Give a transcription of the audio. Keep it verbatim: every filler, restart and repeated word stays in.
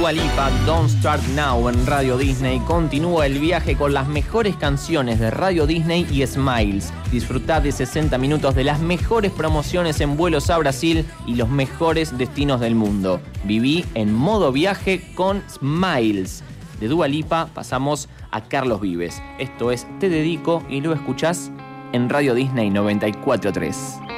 Dua Lipa, Don't Start Now en Radio Disney. Continúa el viaje con las mejores canciones de Radio Disney y Smiles. Disfrutá de sesenta minutos de las mejores promociones en vuelos a Brasil y los mejores destinos del mundo. Viví en modo viaje con Smiles. De Dua Lipa pasamos a Carlos Vives. Esto es Te Dedico y lo escuchás en Radio Disney noventa y cuatro punto tres.